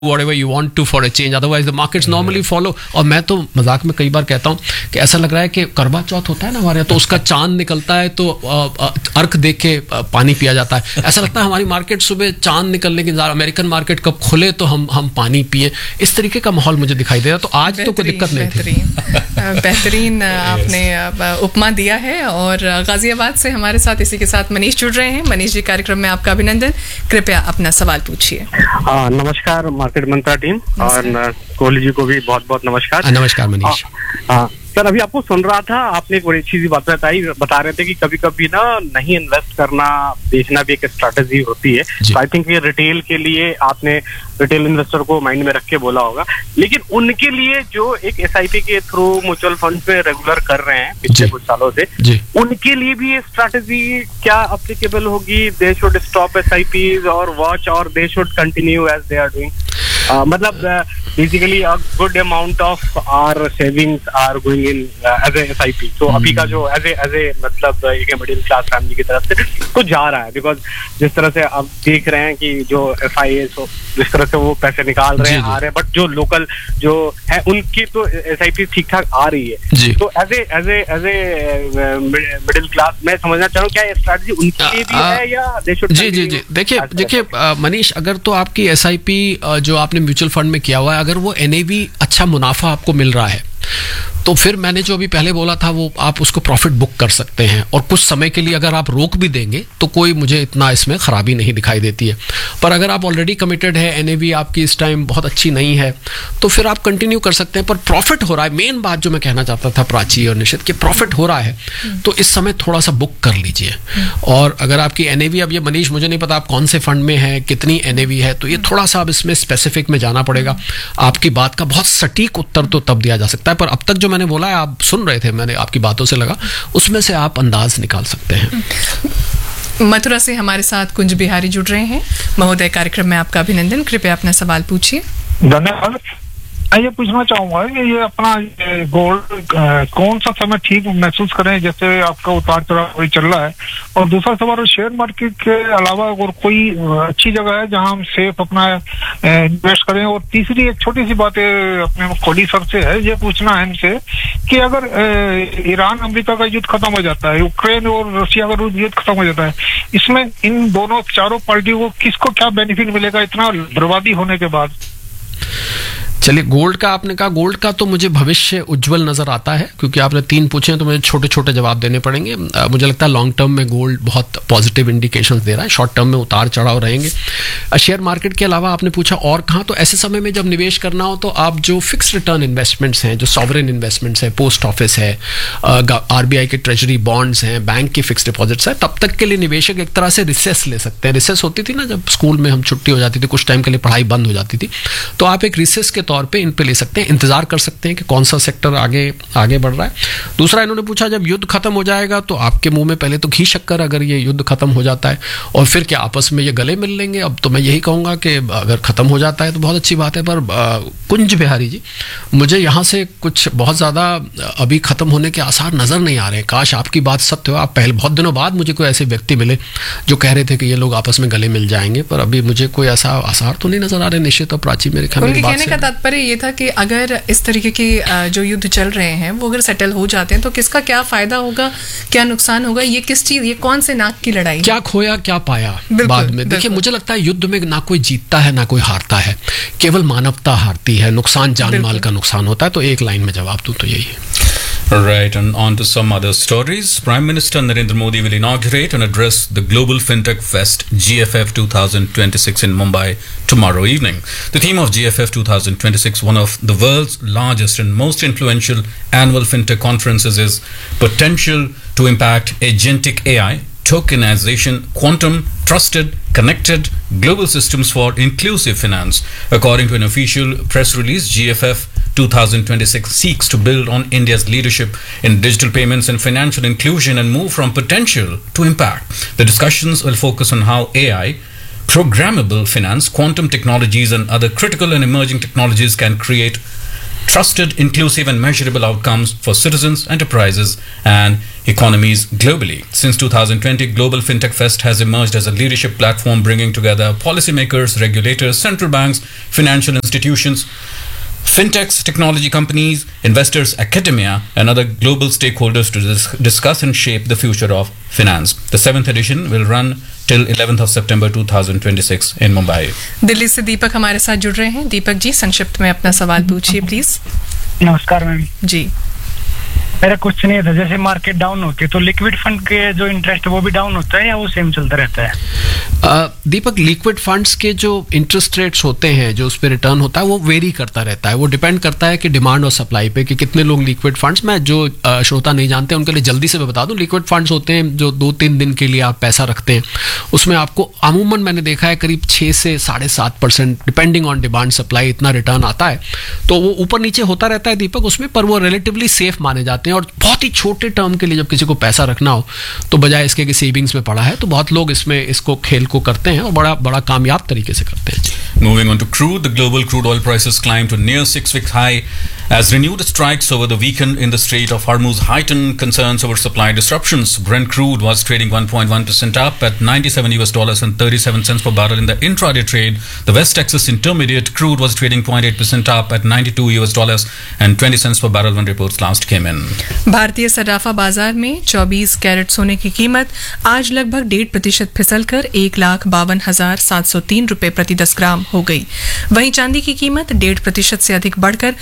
whatever you want to for a change, otherwise the markets normally follow. और मैं तो मजाक में कई बार कहता हूँ कि ऐसा लग रहा है कि करवा चौथ होता है ना हमारे यहाँ, तो उसका चांद निकलता है तो अर्क देख के पानी पिया जाता है। ऐसा लगता है हमारी मार्केट सुबह चांद निकलने के, अमेरिकन मार्केट कब खुले तो हम पानी पिए, इस तरीके का माहौल मुझे दिखाई दे रहा। तो आज तो कोई दिक्कत नहीं थी। बेहतरीन आपने उपमा दिया है। और गाजियाबाद से हमारे साथ इसी के साथ मनीष जुड़ रहे हैं। मनीष जी, कार्यक्रम में आपका अभिनंदन। कृपया अपना सवाल पूछिए। नमस्कार मार्केट मंत्रा टीम, और कोहली जी को भी बहुत बहुत नमस्कार। नमस्कार मनीष। सर, अभी आपको सुन रहा था, आपने एक बड़ी अच्छी सी बात बता रहे थे कि कभी कभी ना नहीं इन्वेस्ट करना, बेचना भी एक स्ट्रैटेजी होती है। तो आई थिंक ये रिटेल के लिए आपने रिटेल इन्वेस्टर को माइंड में रख के बोला होगा, लेकिन उनके लिए जो एक एसआईपी के थ्रू म्यूचुअल फंड में रेगुलर कर रहे हैं पिछले कुछ सालों से, उनके लिए भी ये स्ट्रैटेजी क्या एप्लीकेबल होगी? दे शुड स्टॉप एसआईपीज और वॉच, और they should continue as they are doing? मतलब basically a good amount of our savings are going in as a SIP. तो अभी का जो एज ए मतलब एक मिडिल क्लास फैमिली की तरफ से तो जा रहा है, बिकॉज जिस तरह से आप देख रहे हैं कि जो एफआईएस जिस तरह से वो पैसे निकाल रहे हैं, आ रहे हैं, बट जो लोकल जो है उनकी तो एसआईपी ठीक ठाक आ रही है। तो एज ए मिडिल क्लास मैं समझना चाह रहा हूँ, क्या ये स्ट्रैटेजी उनके लिए भी है या दे शुड? जी देखिए मनीष, अगर तो आपकी एसआईपी जो आपने म्यूचुअल फंड में किया हुआ है, अगर वो एनएवी अच्छा मुनाफा आपको मिल रहा है, तो फिर मैंने जो अभी पहले बोला था वो आप उसको प्रॉफिट बुक कर सकते हैं, और कुछ समय के लिए अगर आप रोक भी देंगे तो कोई मुझे इतना इसमें खराबी नहीं दिखाई देती है। पर अगर आप ऑलरेडी कमिटेड है, एनएवी आपकी इस टाइम बहुत अच्छी नहीं है, तो फिर आप कंटिन्यू कर सकते हैं। पर प्रॉफिट हो रहा है, मेन बात जो मैं कहना चाहता था प्राची और निशित, कि प्रॉफिट हो रहा है तो इस समय थोड़ा सा बुक कर लीजिए। और अगर आपकी एनएवी, अब ये मनीष मुझे नहीं पता आप कौन से फंड में है, कितनी एनएवी है, तो ये थोड़ा सा अब इसमें स्पेसिफिक में जाना पड़ेगा। आपकी बात का बहुत सटीक उत्तर तो तब दिया जा सकता है, पर अब तक जो मैंने बोला है, आप सुन रहे थे, मैंने आपकी बातों से लगा, उसमें से आप अंदाज निकाल सकते हैं। मथुरा से हमारे साथ कुंज बिहारी जुड़ रहे हैं। महोदय, कार्यक्रम में आपका अभिनंदन। कृपया अपना सवाल पूछिए। धन्यवाद। मैं ये पूछना चाहूंगा कि ये अपना गोल्ड कौन सा समय ठीक महसूस करें, जैसे आपका उतार चढ़ाव वही चल रहा है? और दूसरा सवाल, शेयर मार्केट के अलावा और कोई अच्छी जगह है जहां हम सेफ अपना इन्वेस्ट करें? और तीसरी एक छोटी सी बात अपने कोहली सर से है, ये पूछना है इनसे कि अगर ईरान अमेरिका का युद्ध खत्म हो जाता है, यूक्रेन और रशिया का युद्ध खत्म हो जाता है, इसमें इन दोनों चारों पार्टियों को किसको क्या बेनिफिट मिलेगा इतना बर्बादी होने के बाद? चलिए, गोल्ड का आपने कहा, गोल्ड का तो मुझे भविष्य उज्जवल नजर आता है, क्योंकि आपने 3 पूछे हैं तो मुझे छोटे छोटे जवाब देने पड़ेंगे। मुझे लगता है लॉन्ग टर्म में गोल्ड बहुत पॉजिटिव इंडिकेशंस दे रहा है, शॉर्ट टर्म में उतार चढ़ाव रहेंगे। शेयर मार्केट के अलावा आपने पूछा और कहाँ, तो ऐसे समय में जब निवेश करना हो तो आप जो फिक्स रिटर्न इन्वेस्टमेंट्स हैं, जो सॉवरेन इन्वेस्टमेंट्स हैं, पोस्ट ऑफिस है, आरबीआई के ट्रेजरी बॉन्ड्स हैं, बैंक के फिक्स डिपॉजिट्स हैं, तब तक के लिए निवेशक एक तरह से रिसेस ले सकते हैं। रिसेस होती थी ना, जब स्कूल में हम छुट्टी हो जाती थी, कुछ टाइम के लिए पढ़ाई बंद हो जाती थी, तो आप एक रिसेस के तौर पे इन पे ले सकते हैं, इंतजार कर सकते हैं कि कौन सा सेक्टर आगे बढ़ रहा है। दूसरा, इन्होंने पूछा जब युद्ध खत्म हो जाएगा तो आपके मुंह में पहले तो घी शक्कर, अगर ये युद्ध खत्म हो जाता है, और फिर क्या आपस में ये गले मिल लेंगे? अब तो मैं यही कहूंगा कि अगर खत्म हो जाता है तो बहुत अच्छी बात है, पर कुंज बिहारी जी, मुझे यहां से कुछ बहुत ज्यादा अभी खत्म होने के आसार नजर नहीं आ रहे। काश आपकी बात सत्य हो, आप पहले बहुत दिनों बाद मुझे कोई ऐसे व्यक्ति मिले जो कह रहे थे कि ये लोग आपस में गले मिल जाएंगे, पर अभी मुझे कोई ऐसा आसार तो नहीं नजर आ रहे। निश्चित और प्राची, मेरे कहने का तात्पर्य ये था कि अगर इस तरीके की जो युद्ध चल रहे हैं वो अगर सेटल हो जाते हैं तो किसका क्या फायदा होगा, क्या नुकसान होगा, ये किस चीज, ये कौन से नाक की लड़ाई, क्या खोया क्या पाया बाद में? देखिए, मुझे लगता है युद्ध में ना कोई जीतता है ना कोई हारता है, केवल मानवता हारती है, नुकसान जान माल का नुकसान होता है। तो एक लाइन में जवाब दूं तो यही है। Right, and on to some other stories. Prime Minister Narendra Modi will inaugurate and address the Global FinTech Fest GFF 2026 in Mumbai tomorrow evening. The theme of GFF 2026, one of the world's largest and most influential annual FinTech conferences, is potential to impact agentic AI, tokenization, quantum, trusted, connected global systems for inclusive finance. According to an official press release, GFF 2026 seeks to build on India's leadership in digital payments and financial inclusion and move from potential to impact. The discussions will focus on how AI, programmable finance, quantum technologies, and other critical and emerging technologies can create trusted, inclusive and measurable outcomes for citizens, enterprises and economies globally. Since 2020, Global Fintech Fest has emerged as a leadership platform bringing together policymakers, regulators, central banks, financial institutions, fintechs, technology companies, investors, academia, and other global stakeholders to discuss and shape the future of finance. The 7th edition will run till 11th of September 2026 in Mumbai. Delhi से दीपक हमारे साथ जुड़ रहे हैं। दीपक जी, संक्षिप्त में अपना सवाल पूछिए प्लीज। नमस्कार मैम जी, मेरा क्वेश्चन ये था, जैसे मार्केट डाउन होती है तो लिक्विड फंड के जो इंटरेस्ट है वो भी डाउन होता है या वो सेम चलता रहता है? दीपक, लिक्विड फंड्स के जो इंटरेस्ट रेट्स होते हैं, जो उस पर रिटर्न होता है, वो वेरी करता रहता है। वो डिपेंड करता है कि डिमांड और सप्लाई पे, कि कितने लोग लिक्विड फंड्स में, जो श्रोता नहीं जानते उनके लिए जल्दी से मैं बता दूं, लिक्विड फंड्स होते हैं जो 2-3 दिन के लिए आप पैसा रखते हैं। उसमें आपको अमूमन मैंने देखा है करीब 6 से 7.5% डिपेंडिंग ऑन डिमांड सप्लाई इतना रिटर्न आता है। तो वो ऊपर नीचे होता रहता है दीपक उसमें, पर वो रिलेटिवली सेफ माने जाते हैं। और बहुत ही छोटे टर्म के लिए जब किसी को पैसा रखना हो तो बजाय इसके कि सेविंग्स में पड़ा है, तो बहुत लोग इसमें इसको खेल को करते हैं और बड़ा कामयाब तरीके से करते हैं। Moving on to crude, the global crude oil prices climbed to near 6-week high as renewed strikes over the weekend in the Strait of Hormuz heightened concerns over supply disruptions. Brent crude was trading 1.1% up at $97.37 per barrel in the intraday trade. The West Texas Intermediate crude was trading 0.8% up at $92.20 per barrel when reports last came in. भारतीय सराफा बाजार में 24 carat सोने की कीमत आज लगभग 1.5% फिसलकर 1,52,703 रुपए प्रति 10 ग्राम हो गई। वहीं चांदी की कीमत 1.5% से अधिक बढ़कर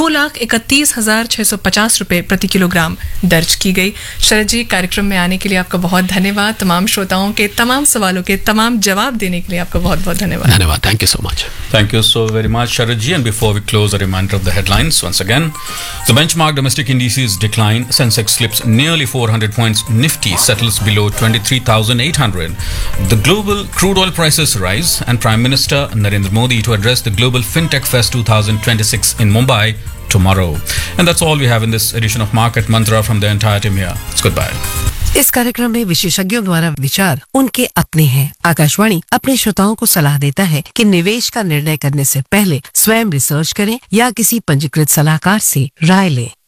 2,31,650 रुपए प्रति किलोग्राम दर्ज की गई। शरद जी, कार्यक्रम में आने के लिए आपका बहुत धन्यवाद। तमाम श्रोताओं के तमाम सवालों के तमाम जवाब देने के लिए आपका बहुत बहुत धन्यवाद। धन्यवाद, thank you so much. Thank you so very much, Sharad ji. And before we close, a reminder of the headlines once again. The benchmark domestic indices decline. Sensex slips nearly 400 points. Nifty settles below 23,800. The global crude oil prices rise, and Prime Minister Narendra Modi to address the Global Fintech Fest 2026 in Mumbai tomorrow. And that's all we have in this edition of Market Mantra from the entire team here. It's goodbye. इस कार्यक्रम में विशेषज्ञों द्वारा विचार उनके अपने हैं। आकाशवाणी अपने श्रोताओं को सलाह देता है कि निवेश का निर्णय करने से पहले स्वयं रिसर्च करें या किसी पंजीकृत सलाहकार से राय लें।